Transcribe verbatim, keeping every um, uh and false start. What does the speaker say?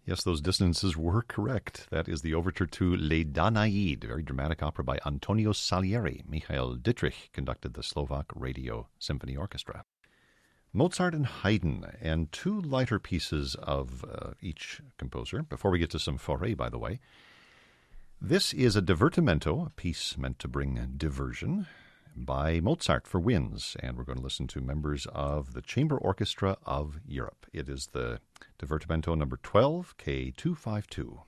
Yes, those dissonances were correct. That is the overture to Les Danaïdes, a very dramatic opera by Antonio Salieri. Michael Dietrich conducted the Slovak Radio Symphony Orchestra. Mozart and Haydn, and two lighter pieces of uh, each composer. Before we get to some Fauré, by the way, this is a divertimento, a piece meant to bring diversion, by Mozart for winds, and we're going to listen to members of the Chamber Orchestra of Europe. It is the divertimento number twelve, K two fifty-two.